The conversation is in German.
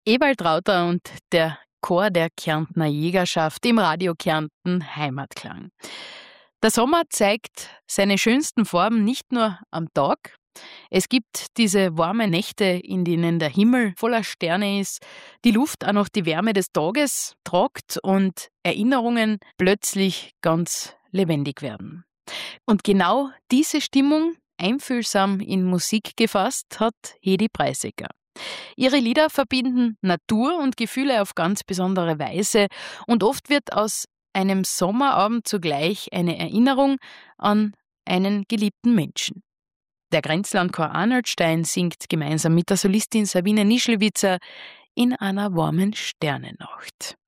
Ewald Rauter und der Chor der Kärntner Jägerschaft im Radio Kärnten Heimatklang. Der Sommer zeigt seine schönsten Farben nicht nur am Tag. Es gibt diese warmen Nächte, in denen der Himmel voller Sterne ist, die Luft auch noch die Wärme des Tages tragt und Erinnerungen plötzlich ganz lebendig werden. Und genau diese Stimmung, einfühlsam in Musik gefasst, hat Hedi Preisegger. Ihre Lieder verbinden Natur und Gefühle auf ganz besondere Weise und oft wird aus einem Sommerabend zugleich eine Erinnerung an einen geliebten Menschen. Der Grenzlandchor Arnoldstein singt gemeinsam mit der Solistin Sabine Nischlewitzer in einer warmen Sternennacht.